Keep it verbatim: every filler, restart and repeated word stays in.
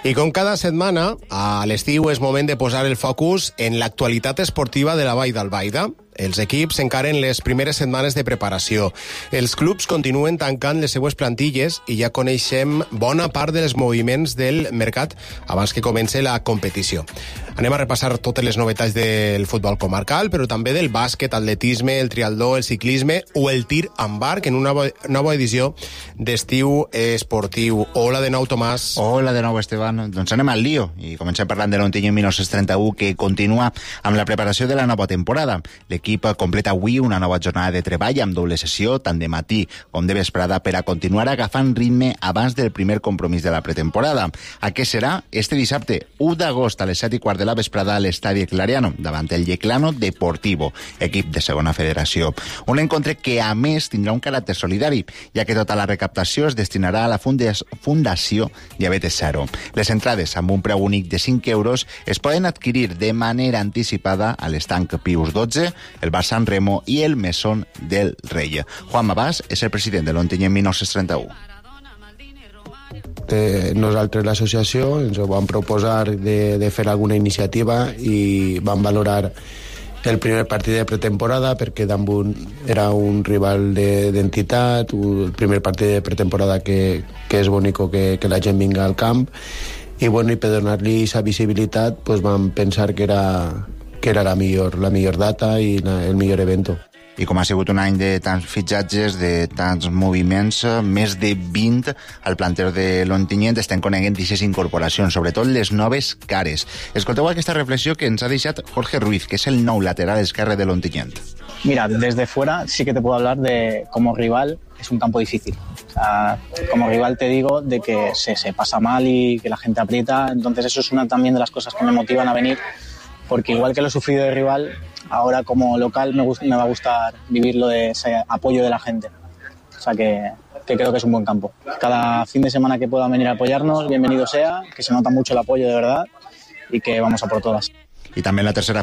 I com cada setmana, a l'estiu és moment de posar el focus en l'actualitat esportiva de la Vall d'Albaida. Els equips encaren les primeres setmanes de preparació. Els clubs continuen tancant les seues plantilles i ja coneixem bona part dels moviments del mercat abans que comence la competició. Anem a repassar totes les novetats del futbol comarcal, però també del bàsquet, atletisme, el triatló, el ciclisme o el tir amb arc en una nova edició d'Estiu Esportiu. Hola de nou, Tomàs. Hola de nou, Esteban. Doncs anem al lío i comencem parlant de l'Ontinyent mil nou-cents trenta-u, que continua amb la preparació de la nova temporada. L'equip completa avui una nova jornada de treball amb doble sessió, tant de matí com de vesprada, per a continuar agafant ritme abans del primer compromís de la pretemporada. A què serà? Este dissabte, u d'agost, a les set i quart de la vesprada, a l'estadi Clariano, davant el Yeclano Deportivo, equip de segona federació. Un encontre que, a més, tindrà un caràcter solidari, ja que tota la recaptació es destinarà a la Fundació Diabetes Zero. Les entrades, amb un preu únic de cinc euros, es poden adquirir de manera anticipada a l'estanc Pius dotze, el Bar San Remo i el Mesón del Rei. Juan Mabàs és el president de l'Ontinyent mil nou-cents trenta-u. Eh, nosaltres, l'associació, ens ho vam proposar de, de fer alguna iniciativa i vam valorar el primer partit de pretemporada perquè Dambun era un rival d'entitat, de, el primer partit de pretemporada que, que és bonic que, que la gent vinga al camp i, bueno, i per donar-li aquesta visibilitat pues, vam pensar que era, que era la, millor, la millor data i la, el millor evento. I com ha sigut un any de tants fitxatges, de tants moviments, més de vint al planter de l'Ontinyent, estem coneguent aquestes incorporacions, sobretot les noves cares. Escolteu aquesta reflexió que ens ha deixat Jorge Ruiz, que és el nou lateral esquerre de l'Ontinyent. Mira, desde fuera sí que te puedo hablar de como rival es un campo difícil. O sea, como rival te digo de que se, se pasa mal y que la gente aprieta, entonces eso es una también de las cosas que me motivan a venir, porque igual que lo he sufrido de rival, ahora como local me, gusta, me va a gustar vivirlo de ese apoyo de la gente. O sea que, que creo que es un buen campo. Cada fin de semana que puedan venir a apoyarnos, bienvenido sea, que se nota mucho el apoyo de verdad y que vamos a por todas. I també en la tercera